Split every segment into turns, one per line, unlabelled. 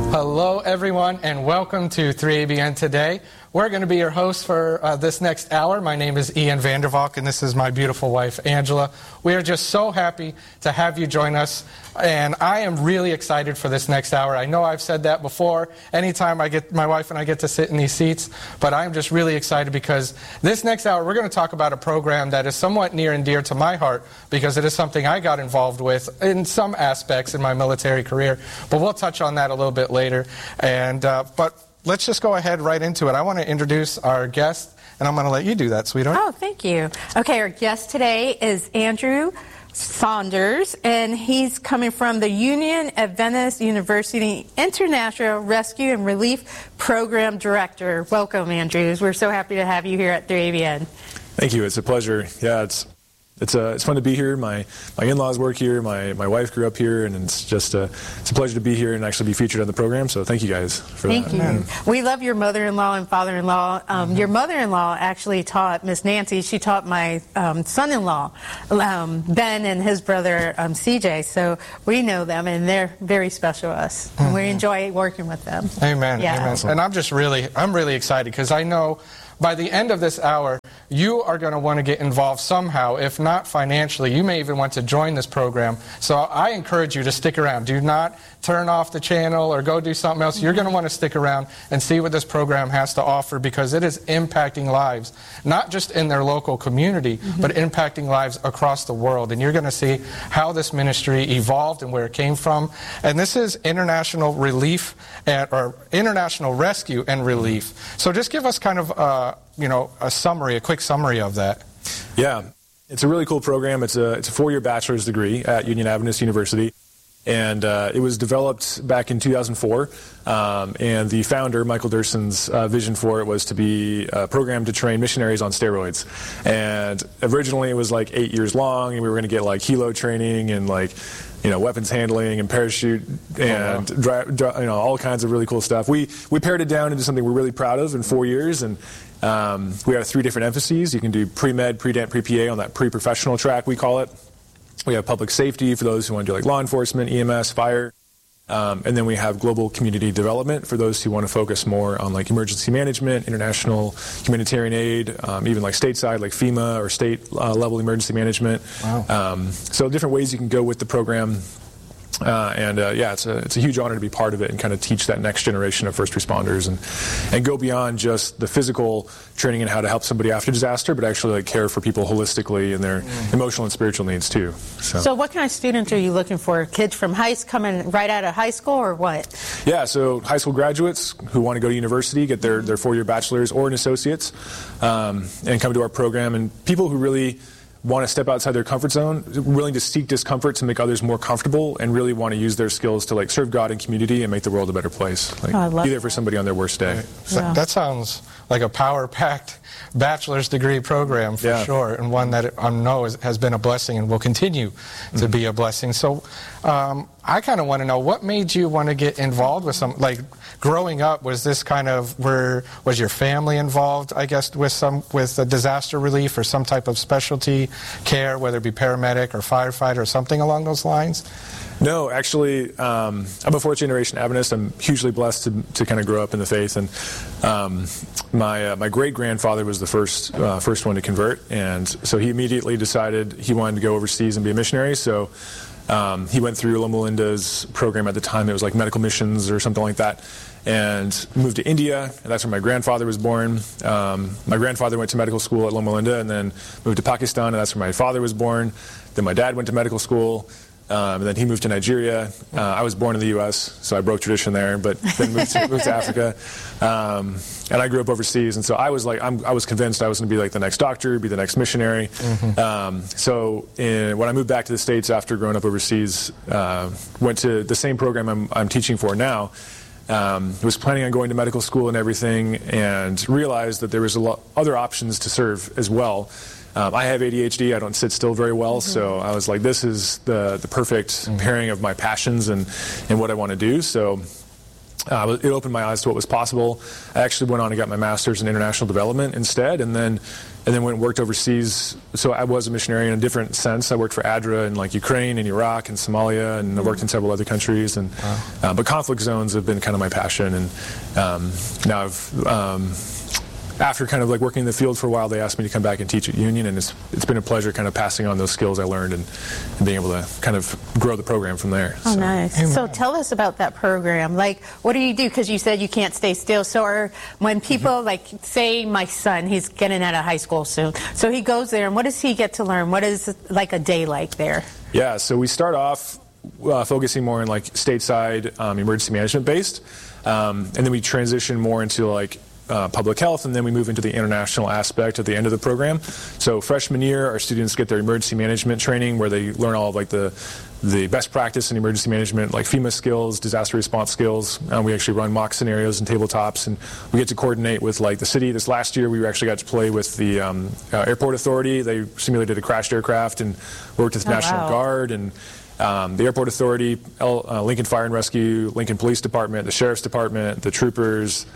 Hello, everyone, and welcome to 3ABN Today. We're going to be your hosts for this next hour. My name is Ian Vandervalk, and this is my beautiful wife, Angela. We are just so happy to have you join us, and I am really excited for this next hour. I know I've said that before, anytime my wife and I get to sit in these seats, but I'm just really excited because this next hour we're going to talk about a program that is somewhat near and dear to my heart because it is something I got involved with in some aspects in my military career, but we'll touch on that a little bit later. But let's just go ahead right into it. I want to introduce our guest, and I'm going to let you do that, sweetheart.
Oh, thank you. Okay, our guest today is Andrew Saunders, and he's coming from the Union Adventist University International Rescue and Relief Program Director. Welcome, Andrews. We're so happy to have you here at 3ABN.
Thank you. It's a pleasure. Yeah, it's fun to be here. My in-laws work here. My wife grew up here, and it's a pleasure to be here and actually be featured on the program. So thank you guys for that.
Thank you. We love your mother-in-law and father-in-law. Your mother-in-law actually taught Miss Nancy. She taught my son-in-law Ben and his brother CJ. So we know them, and they're very special to us. And we enjoy working with them.
Amen.
Yeah.
Amen.
Awesome.
And I'm really excited because I know by the end of this hour, you are going to want to get involved somehow, if not financially. You may even want to join this program. So I encourage you to stick around. Do not turn off the channel or go do something else. You're going to want to stick around and see what this program has to offer because it is impacting lives, not just in their local community, but impacting lives across the world. And you're going to see how this ministry evolved and where it came from. And this is International Relief or International Rescue and Relief. So just give us kind of a quick summary of that.
Yeah, it's a really cool program. It's a 4-year bachelor's degree at Union Adventist University. And it was developed back in 2004, and the founder, Michael Durson's vision for it was to be a program to train missionaries on steroids. And originally it was like 8 years long, and we were going to get like helo training and weapons handling and parachute and all kinds of really cool stuff. We pared it down into something we're really proud of in 4 years, and we have 3 different emphases. You can do pre-med, pre-dent, pre-PA on that pre-professional track, we call it. We have public safety for those who want to do like law enforcement, EMS, fire. And then we have global community development for those who want to focus more on like emergency management, international humanitarian aid, even like stateside like FEMA or state level emergency management.
Wow.
So different ways you can go with the program. It's a huge honor to be part of it and kind of teach that next generation of first responders and go beyond just the physical training and how to help somebody after disaster, but actually like care for people holistically and their emotional and spiritual needs too.
So what kind of students are you looking for? Kids from coming right out of high school or what?
Yeah, so high school graduates who want to go to university, get their 4-year bachelor's or an associate's, and come to our program, and people who really want to step outside their comfort zone, willing to seek discomfort to make others more comfortable, and really want to use their skills to like serve God and community and make the world a better place. Be there for somebody on their worst day.
So that sounds like a power-packed bachelor's degree program for sure, and one that I know has been a blessing and will continue to be a blessing. So I kind of want to know, what made you want to get involved with growing up, was this kind of was your family involved, I guess, with the disaster relief or some type of specialty care, whether it be paramedic or firefighter or something along those lines?
No, actually, I'm a fourth-generation Adventist. I'm hugely blessed to kind of grow up in the faith, and my great-grandfather was the first one to convert, and so he immediately decided he wanted to go overseas and be a missionary. So he went through Loma Linda's program at the time. It was like medical missions or something like that, and moved to India, and that's where my grandfather was born. My grandfather went to medical school at Loma Linda, and then moved to Pakistan, and that's where my father was born. Then my dad went to medical school. And then he moved to Nigeria. I was born in the U.S., so I broke tradition there, but then moved to Africa. And I grew up overseas, and so I was convinced I was going to be like the next doctor, be the next missionary. So when I moved back to the States after growing up overseas, went to the same program I'm teaching for now. Was planning on going to medical school and everything, and realized that there was other options to serve as well. I have ADHD. I don't sit still very well, so I was like, this is the perfect pairing of my passions and what I want to do. So it opened my eyes to what was possible. I actually went on and got my master's in international development instead, and then went and worked overseas. So I was a missionary in a different sense. I worked for ADRA in like Ukraine and Iraq and Somalia, and I worked in several other countries. And but conflict zones have been kind of my passion. And now after kind of like working in the field for a while, they asked me to come back and teach at Union, and it's been a pleasure kind of passing on those skills I learned and being able to kind of grow the program from there.
Oh, nice. Amen. So tell us about that program. Like, what do you do? Because you said you can't stay still. So when people, like, say my son, he's getting out of high school soon. So he goes there, and what does he get to learn? What is, like, a day like there?
Yeah, so we start off focusing more on, like, stateside emergency management based, and then we transition more into, like, public health, and then we move into the international aspect at the end of the program. So freshman year, our students get their emergency management training, where they learn all of like the best practice in emergency management, like FEMA skills, disaster response skills. We actually run mock scenarios and tabletops, and we get to coordinate with like the city. This last year, we actually got to play with the airport authority. They simulated a crashed aircraft and worked with the National Guard and the Airport Authority, Lincoln Fire and Rescue, Lincoln Police Department, the Sheriff's Department, the troopers,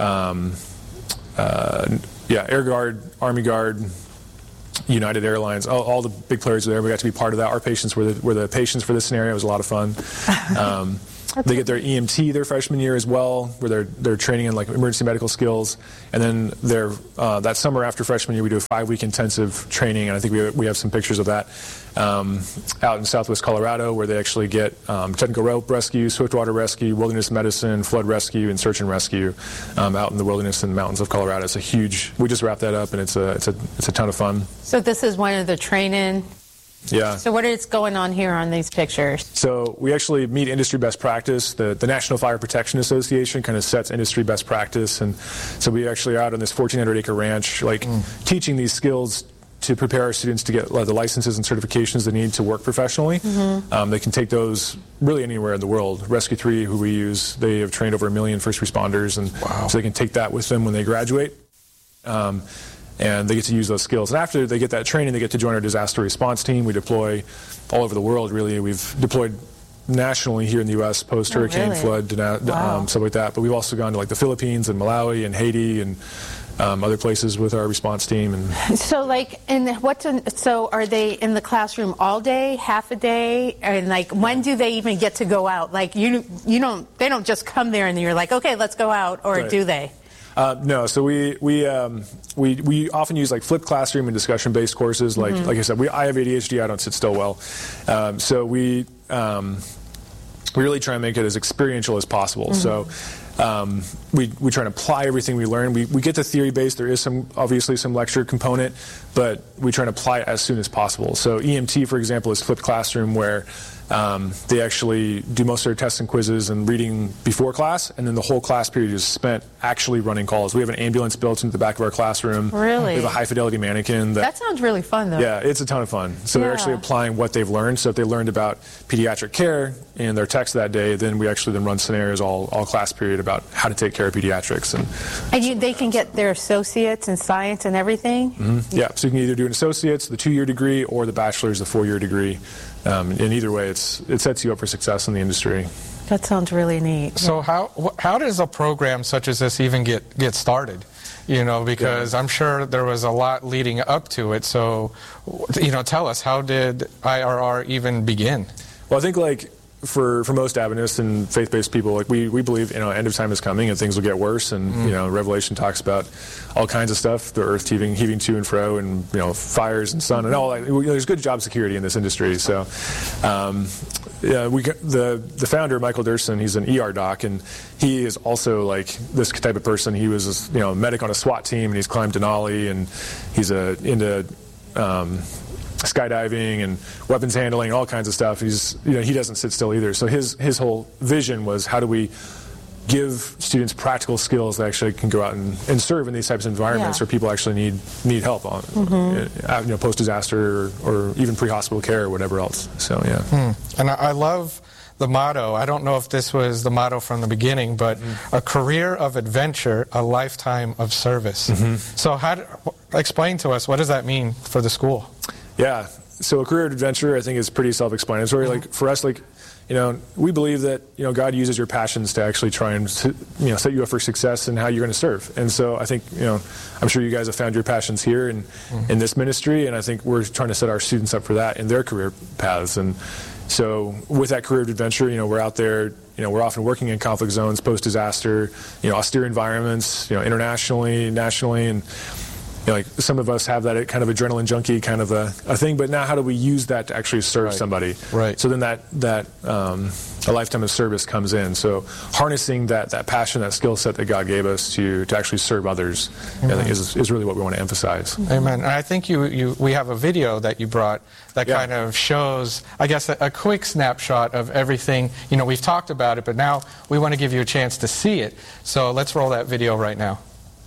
Air Guard, Army Guard, United Airlines, all the big players were there. We got to be part of that. Our patients were the patients for this scenario. It was a lot of fun. They get their EMT their freshman year as well, where they're training in like emergency medical skills. And then that summer after freshman year, we do a 5-week intensive training, and I think we have some pictures of that out in Southwest Colorado, where they actually get technical rope rescue, swiftwater rescue, wilderness medicine, flood rescue, and search and rescue out in the wilderness and mountains of Colorado. It's a huge. We just wrapped that up, and it's a ton of fun.
So this is one of the training.
Yeah.
So what is going on here on these pictures?
So we actually meet industry best practice. The National Fire Protection Association kind of sets industry best practice, and so we actually are out on this 1,400-acre ranch, like teaching these skills to prepare our students to get the licenses and certifications they need to work professionally. They can take those really anywhere in the world. Rescue 3, who we use, they have trained over 1 million first responders, and so they can take that with them when they graduate. And they get to use those skills. And after they get that training, they get to join our disaster response team. We deploy all over the world, really. We've deployed nationally here in the U.S. post-hurricane, flood, stuff like that. But we've also gone to like the Philippines and Malawi and Haiti and other places with our response team. And
so, like, so are they in the classroom all day, half a day, and like when do they even get to go out? Like, they don't just come there and you're like, okay, let's go out, or do they?
No, so we often use like flipped classroom and discussion-based courses. Like I said, I have ADHD. I don't sit still well, so we really try and make it as experiential as possible. So we try to apply everything we learn. We get to theory-based. There is obviously some lecture component, but we try to apply it as soon as possible. So EMT, for example, is flipped classroom, where they actually do most of their tests and quizzes and reading before class, and then the whole class period is spent actually running calls. We have an ambulance built into the back of our classroom.
Really?
We have a high-fidelity mannequin.
That sounds really fun, though.
Yeah, it's a ton of fun. So they're actually applying what they've learned. So if they learned about pediatric care in their text that day, then we actually then run scenarios all class period about how to take care of pediatrics.
And they can get their associates in science and everything?
Yeah, so you can either do an associate's, the 2-year degree, or the bachelor's, the 4-year degree. And either way, it sets you up for success in the industry.
That sounds really neat.
So how does a program such as this even get started? Because I'm sure there was a lot leading up to it. So, tell us, how did IRR even begin?
Well, I think like for most Adventists and faith-based people, like we believe end of time is coming and things will get worse, and Revelation talks about all kinds of stuff, the earth heaving to and fro, and fires and sun and all that. There's good job security in this industry. So the founder, Michael Derson, he's an ER doc, and he is also like this type of person. He was a medic on a SWAT team, and he's climbed Denali, and he's into skydiving and weapons handling, all kinds of stuff. He doesn't sit still either. So his whole vision was, how do we give students practical skills that actually can go out and serve in these types of environments where people actually need help on post-disaster or even pre-hospital care or whatever else. So
And I love the motto. I don't know if this was the motto from the beginning, but a career of adventure, a lifetime of service. So explain to us, what does that mean for the school?
Yeah, so a career of adventure, I think, is pretty self-explanatory. Like for us, like we believe that, God uses your passions to actually try and, set you up for success in how you're going to serve. And so I think, I'm sure you guys have found your passions here in this ministry, and I think we're trying to set our students up for that in their career paths. And so with that career of adventure, we're out there, we're often working in conflict zones, post-disaster, austere environments, internationally, nationally, and like some of us have that kind of adrenaline junkie kind of a thing, but now how do we use that to actually serve somebody?
Right.
So then that a lifetime of service comes in. So harnessing that passion, that skill set that God gave us to actually serve others, I think is really what we want to emphasize.
Amen. And I think we have a video that you brought that kind of shows, I guess, a quick snapshot of everything. We've talked about it, but now we want to give you a chance to see it. So let's roll that video right now.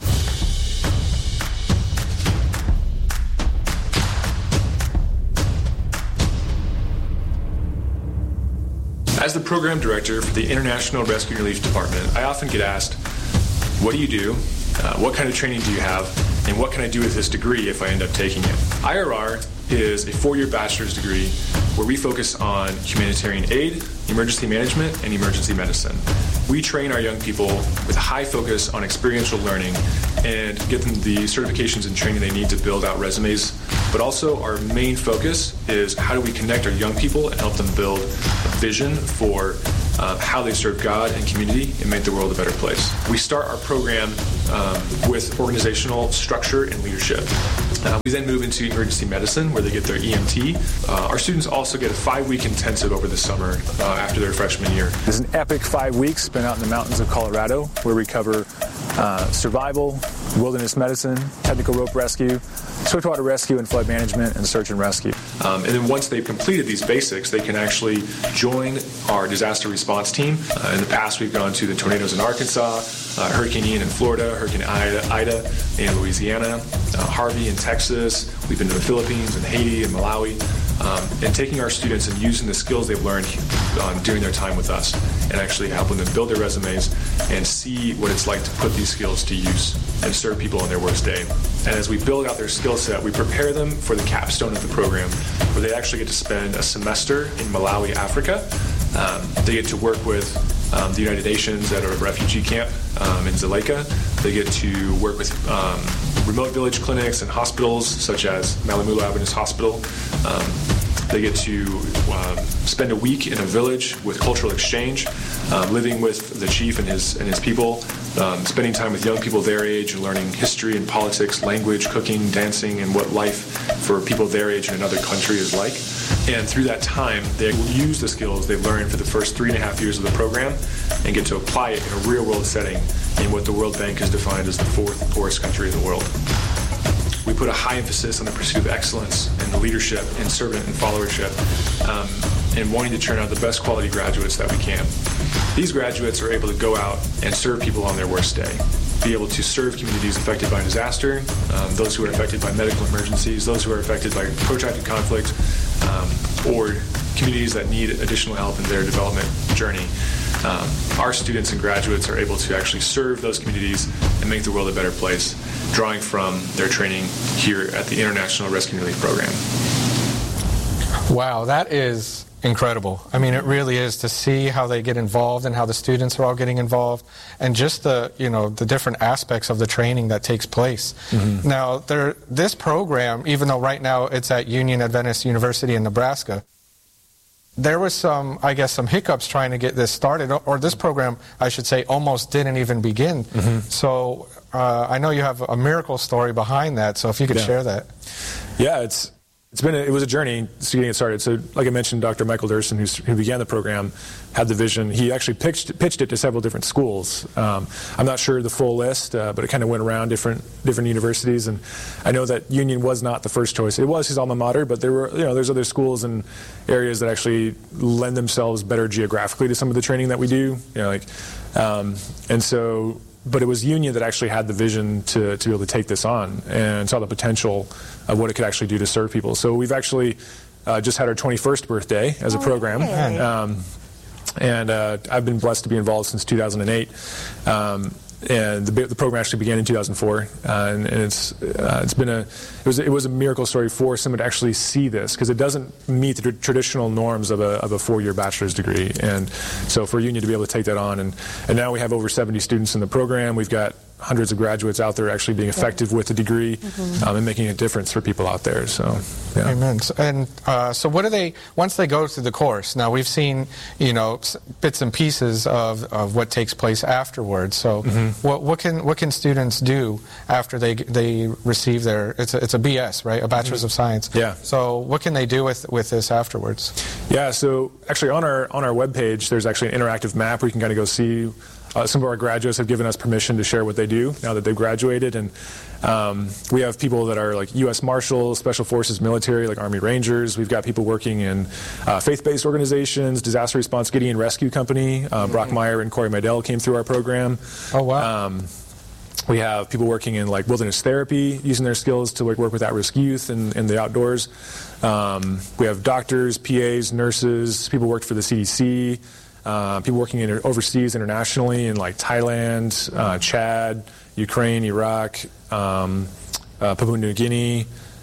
As the program director for the International Rescue and Relief Department, I often get asked, what do you do? What kind of training do you have? And what can I do with this degree if I end up taking it? IRR is a 4-year bachelor's degree where we focus on humanitarian aid, emergency management, and emergency medicine. We train our young people with a high focus on experiential learning and get them the certifications and training they need to build out resumes. But also our main focus is how do we connect our young people and help them build a vision for how they serve God and community and make the world a better place. We start our program with organizational structure and leadership. We then move into emergency medicine where they get their EMT. Our students also get a 5-week intensive over the summer after their freshman year. It's an epic 5 weeks spent out in the mountains of Colorado where we cover survival, wilderness medicine, technical rope rescue, swiftwater rescue and flood management, and search and rescue. And then once they've completed these basics, they can actually join our disaster response team. In the past, we've gone to the tornadoes in Arkansas, Hurricane Ian in Florida, Hurricane Ida in Louisiana, Harvey in Texas. We've been to the Philippines and Haiti and Malawi. And taking our students and using the skills they've learned during their time with us and actually helping them build their resumes and see what it's like to put these skills to use and serve people on their worst day. And as we build out their skill set, we prepare them for the capstone of the program where they actually get to spend a semester in Malawi, Africa. They get to work with the United Nations at a refugee camp in Dzaleka. They get to work with remote village clinics and hospitals such as Malamula Adventist Hospital. They get to spend a week in a village with cultural exchange, living with the chief and his people, spending time with young people their age and learning history and politics, language, cooking, dancing, and what life for people their age in another country is like. And through that time, they will use the skills they've learned for the first 3.5 years of the program and get to apply it in a real-world setting in what the World Bank has defined as the 4th poorest country in the world. We put a high emphasis on the pursuit of excellence and the leadership and servant and followership and wanting to turn out the best quality graduates that we can. These graduates are able to go out and serve people on their worst day, be able to serve communities affected by disaster, those who are affected by medical emergencies, those who are affected by protracted conflict, or communities that need additional help in their development journey. Our students and graduates are able to actually serve those communities and make the world a better place, drawing from their training here at the International Rescue and Relief Program.
Wow, that is incredible. I mean, it really is to see how they get involved and how the students are all getting involved and just the different aspects of the training that takes place. Mm-hmm. Now, this program, even though right now it's at Union Adventist University in Nebraska, there was some hiccups trying to get this started, or this program, I should say, almost didn't even begin. Mm-hmm. So I know you have a miracle story behind that, so if you could share that.
Yeah, it was a journey to getting it started. So like I mentioned, Dr. Michael Durson, who began the program, had the vision. He actually pitched it to several different schools. I'm not sure the full list, but it kind of went around different universities. And I know that Union was not the first choice. It was his alma mater, but there's other schools and areas that actually lend themselves better geographically to some of the training that we do. But it was Union that actually had the vision to be able to take this on and saw the potential of what it could actually do to serve people. So we've actually just had our 21st birthday as a program. And I've been blessed to be involved since 2008. the program actually began in 2004, and it was a miracle story for someone to actually see this, because it doesn't meet the traditional norms of a 4-year bachelor's degree. And so for Union to be able to take that on, and now we have over 70 students in the program. We've got hundreds of graduates out there actually being effective with the degree, and making a difference for people out there. So, yeah.
Amen. And so what do they, once they go through the course, now we've seen, bits and pieces of what takes place afterwards. So what can students do after they receive their, it's a BS, right? A Bachelor's of Science.
Yeah.
So what can they do with this afterwards?
Yeah, so actually on our webpage, there's actually an interactive map where you can kind of go see. Some of our graduates have given us permission to share what they do now that they've graduated, and we have people that are like U.S. Marshals, Special Forces, military, like Army Rangers. We've got people working in faith-based organizations, Disaster Response Gideon Rescue Company. Brock Meyer and Corey Meidel came through our program.
Oh, wow.
We have people working in like wilderness therapy, using their skills to like work with at-risk youth in the outdoors. We have doctors, PAs, nurses, people worked for the CDC. People working overseas internationally in like Thailand, Chad, Ukraine, Iraq, Papua New Guinea,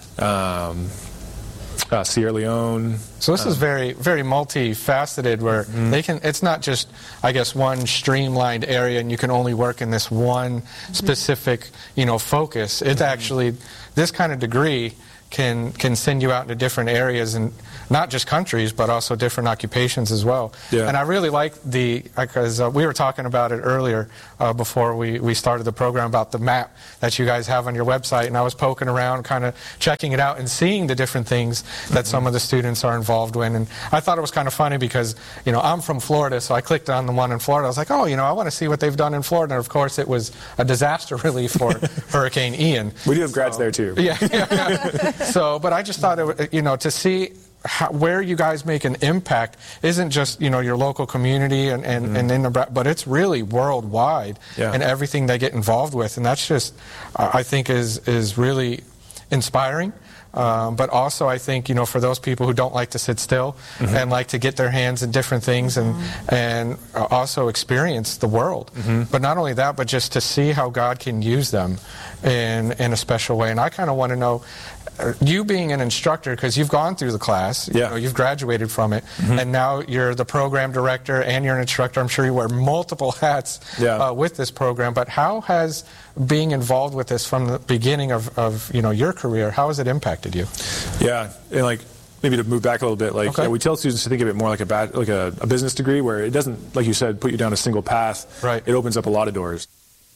Sierra Leone.
So this is very, very multifaceted, where they can. It's not just, I guess, one streamlined area, and you can only work in this one specific, focus. It's actually, this kind of degree can send you out into different areas, and not just countries, but also different occupations as well.
Yeah.
And I really like because we were talking about it earlier before we started the program, about the map that you guys have on your website, and I was poking around, kind of checking it out and seeing the different things that some of the students are involved in. And I thought it was kind of funny because, I'm from Florida, so I clicked on the one in Florida. I was like, oh, I want to see what they've done in Florida. And of course, it was a disaster relief for Hurricane Ian.
We do have grads there too.
Yeah. So, but I just thought, to see where you guys make an impact isn't just, your local community and in Nebraska, but it's really worldwide, and everything they get involved with. And that's just, I think, is really inspiring. But also, I think, for those people who don't like to sit still and like to get their hands in different things and also experience the world. But not only that, but just to see how God can use them in a special way. And I kind of want to know, you being an instructor, because you've gone through the class, you've graduated from it, and now you're the program director and you're an instructor. I'm sure you wear multiple hats with this program. But how has being involved with this from the beginning of your career, how has it impacted you? Yeah,
and maybe to move back a little bit, we tell students to think of it more like a business degree, where it doesn't, like you said, put you down a single path.
Right.
It opens up a lot of doors.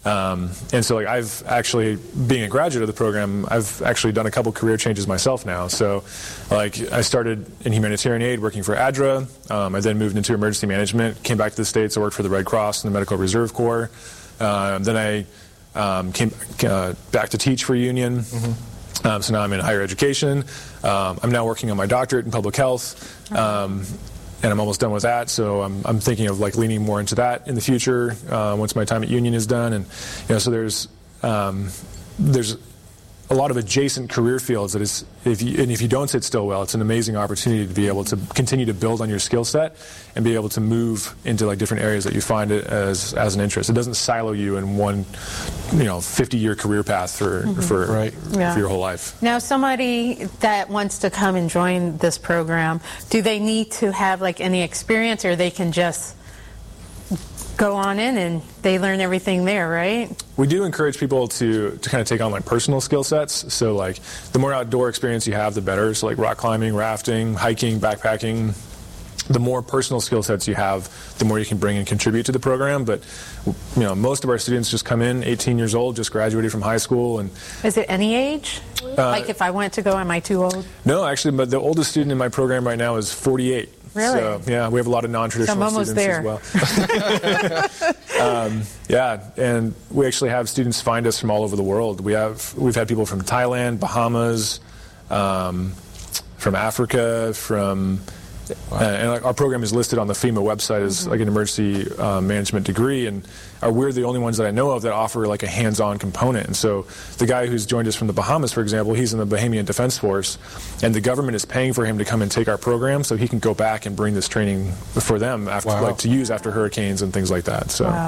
And so I've actually, being a graduate of the program, I've actually done a couple career changes myself now. So I started in humanitarian aid working for ADRA. I then moved into emergency management, came back to the States. I worked for the Red Cross and the Medical Reserve Corps. Then I came back to teach for Union. So now I'm in higher education. I'm now working on my doctorate in public health. And I'm almost done with that, so I'm thinking of leaning more into that in the future once my time at Union is done. And so there's a lot of adjacent career fields that is, if you don't sit still well, it's an amazing opportunity to be able to continue to build on your skill set and be able to move into different areas that you find it as an interest. It doesn't silo you in one 50-year career path for your whole life.
Now, somebody that wants to come and join this program, do they need to have any experience, or they can just go on in and they learn everything there, right?
We do encourage people to kind of take on personal skill sets. So the more outdoor experience you have, the better. So rock climbing, rafting, hiking, backpacking. The more personal skill sets you have, the more you can bring and contribute to the program. But most of our students just come in 18 years old, just graduated from high school. And
is it any age? If I went to go, am I too old?
No, actually, but the oldest student in my program right now is 48.
Really?
So, yeah, we have a lot of non-traditional students
there.
as well. And we actually have students find us from all over the world. We've had people from Thailand, Bahamas, from Africa, from... Wow. And our program is listed on the FEMA website as an emergency management degree, and we're the only ones that I know of that offer a hands-on component. And so the guy who's joined us from the Bahamas, for example, he's in the Bahamian Defense Force, and the government is paying for him to come and take our program so he can go back and bring this training for them after, to use after hurricanes and things like that. So,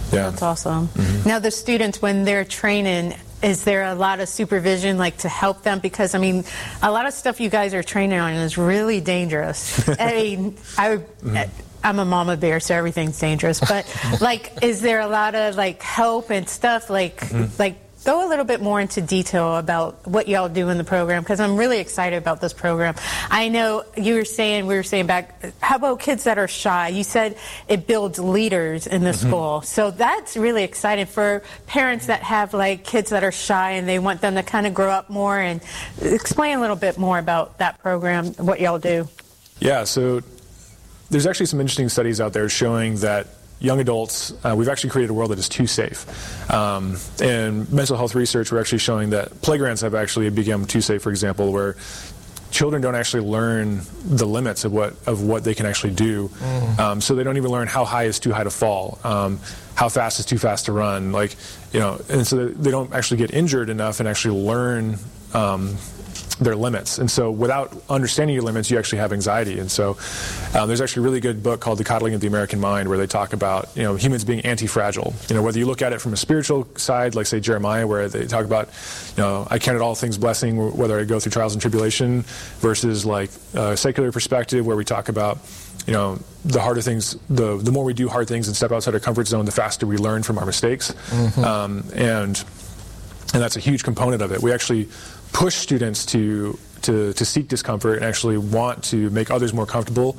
Yeah.
That's awesome. Now, the students, when they're training, is there a lot of supervision, like, to help them? Because, I mean, a lot of stuff you guys are training on is really dangerous. I mean, I'm a mama bear, so everything's dangerous. But, like, is there a lot of, like, help and stuff? Like, go a little bit more into detail about what y'all do in the program, because I'm really excited about this program. I know we were saying back, how about kids that are shy? You said it builds leaders in the school. So that's really exciting for parents that have, like, kids that are shy and they want them to kind of grow up more. And explain a little bit more about that program, what y'all do.
Yeah, so there's actually some interesting studies out there showing that young adults, we've actually created a world that is too safe. In mental health research, we're actually showing that playgrounds have actually become too safe, for example, where children don't actually learn the limits of what they can actually do. So they don't even learn how high is too high to fall, how fast is too fast to run, like, you know, and so they don't actually get injured enough and actually learn their limits. And so without understanding your limits, you actually have anxiety. And so there's actually a really good book called The Coddling of the American Mind, where they talk about, you know, humans being anti-fragile. You know, whether you look at it from a spiritual side, like, say, Jeremiah, where they talk about, you know, I count it all things blessing, whether I go through trials and tribulation, versus, like, a secular perspective, where we talk about, you know, the harder things, the more we do hard things and step outside our comfort zone, the faster we learn from our mistakes. And that's a huge component of it. We actually push students to seek discomfort and actually want to make others more comfortable,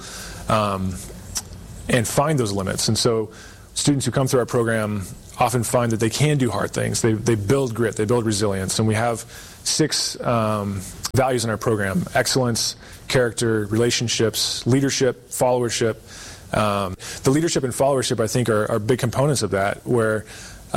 and find those limits. And so students who come through our program often find that they can do hard things. They build grit, they build resilience. And we have 6 values in our program: excellence, character, relationships, leadership, followership. The leadership and followership, I think, are big components of that, where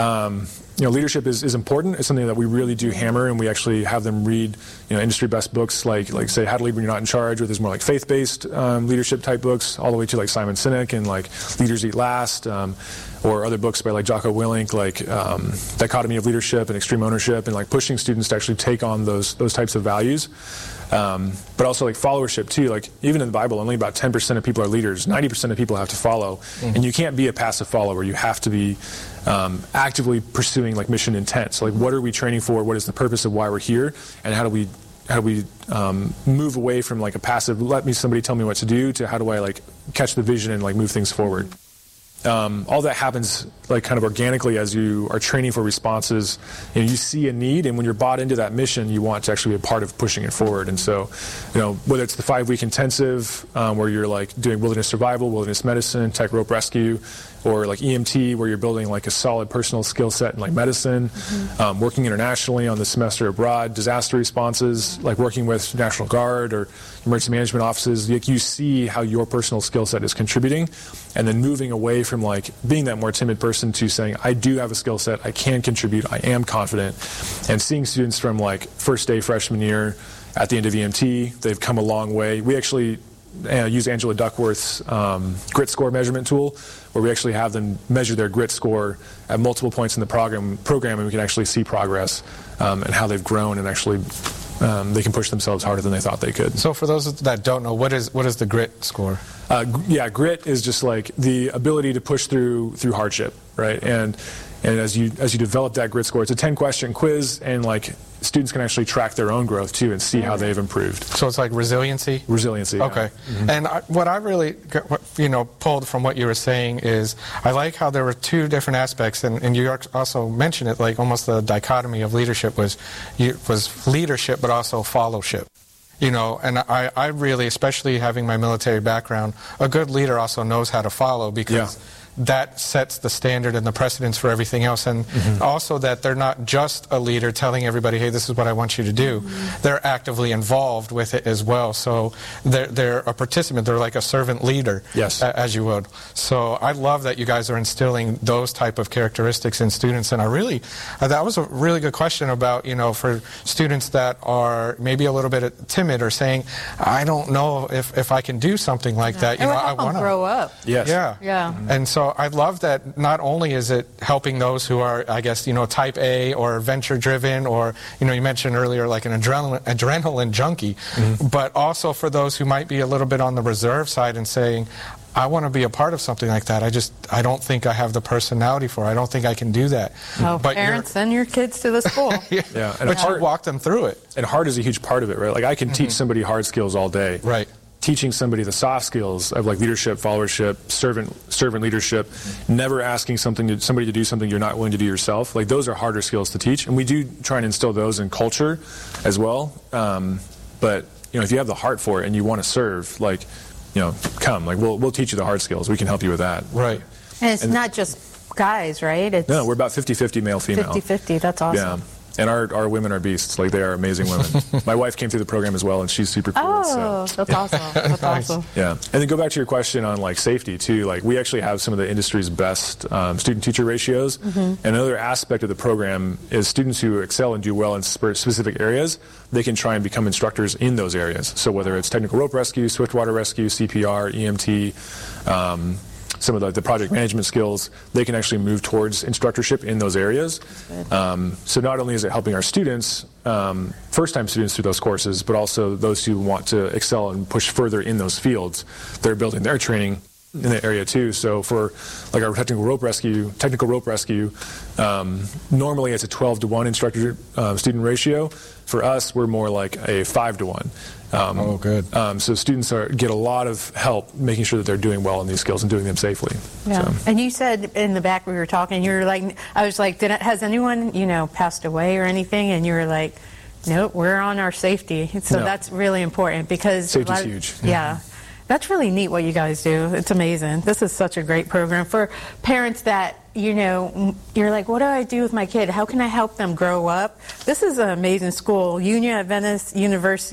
you know, leadership is important. It's something that we really do hammer, and we actually have them read, you know, industry best books like say How to Lead When You're Not in Charge, or there's more like faith-based leadership type books, all the way to like Simon Sinek and like Leaders Eat Last, or other books by like Jocko Willink, like Dichotomy of Leadership and Extreme Ownership, and like pushing students to actually take on those types of values. But also like followership too. Like even in the Bible, only about 10% of people are leaders. 90% of people have to follow, and you can't be a passive follower. You have to be actively pursuing like mission intent. So like, what are we training for? What is the purpose of why we're here? And how do we move away from like a passive, somebody tell me what to do, to how do I like catch the vision and like move things forward? All that happens like kind of organically as you are training for responses. You know, you see a need, and when you're bought into that mission, you want to actually be a part of pushing it forward. And so, you know, whether it's the 5-week intensive where you're like doing wilderness survival, wilderness medicine, tech rope rescue, or like EMT, where you're building like a solid personal skill set in like medicine, working internationally on the semester abroad, disaster responses, like working with National Guard or emergency management offices, like you see how your personal skill set is contributing, and then moving away from like being that more timid person to saying, I do have a skill set, I can contribute, I am confident. And seeing students from like first day freshman year at the end of EMT, they've come a long way. We actually use Angela Duckworth's grit score measurement tool, where we actually have them measure their grit score at multiple points in the program, and we can actually see progress and how they've grown, and actually they can push themselves harder than they thought they could.
So for those that don't know, what is the grit score?
Grit is just like the ability to push through hardship, right? And as you develop that grit score, it's a 10-question quiz, and like students can actually track their own growth too and see how they've improved.
So it's like resiliency?
Resiliency,
okay. Yeah. And what I really pulled from what you were saying is I like how there were 2 different aspects, and you also mentioned it, like almost the dichotomy of leadership was leadership but also followship. You know, and I really, especially having my military background, a good leader also knows how to follow, because that sets the standard and the precedence for everything else. And also that they're not just a leader telling everybody, hey, this is what I want you to do. They're actively involved with it as well. So they're a participant. They're like a servant leader, as you would. So I love that you guys are instilling those type of characteristics in students. And that was a really good question about, you know, for students that are maybe a little bit timid or saying, I don't know if I can do something like that. You know, I want to
grow up.
Yes.
Yeah.
And so I love that not only is it helping those who are, I guess, type A or venture driven, or, you mentioned earlier like an adrenaline junkie, but also for those who might be a little bit on the reserve side and saying, I want to be a part of something like that. I don't think I have the personality for it. I don't think I can do that.
Well, but parents, send your kids to the school.
Yeah, and
but you walk them through it.
And heart is a huge part of it, right? Like I can teach somebody hard skills all day.
Right.
Teaching somebody the soft skills of like leadership, followership, servant leadership, never asking somebody to do something you're not willing to do yourself. Like those are harder skills to teach, and we do try and instill those in culture as well. But if you have the heart for it and you want to serve, like, come. Like we'll teach you the hard skills. We can help you with that.
Right.
And it's not just guys, right?
No, we're about 50-50 male-female.
50-50. That's awesome.
Yeah. And our women are beasts. Like, they are amazing women. My wife came through the program as well, and she's super cool.
Oh, so. That's awesome. That's
nice.
awesome.
Yeah. And then go back to your question on, like, safety, too. Like, we actually have some of the industry's best student-teacher ratios. And another aspect of the program is students who excel and do well in specific areas, they can try and become instructors in those areas. So whether it's technical rope rescue, swiftwater rescue, CPR, EMT, some of the project management skills, they can actually move towards instructorship in those areas. So not only is it helping our students, first-time students through those courses, but also those who want to excel and push further in those fields. They're building their training in that area too. So for like our technical rope rescue, normally it's a 12-to-1 instructor-student ratio. For us, we're more like a 5-to-1.
Oh, good.
So students get a lot of help making sure that they're doing well in these skills and doing them safely.
Yeah.
So.
And you said in the back we were talking, you were like, I was like, has anyone, passed away or anything? And you were like, nope, we're on our safety. So that's really important because
safety's huge.
Yeah. That's really neat what you guys do. It's amazing. This is such a great program for parents that, you're like, what do I do with my kid? How can I help them grow up? This is an amazing school, Union Adventist University.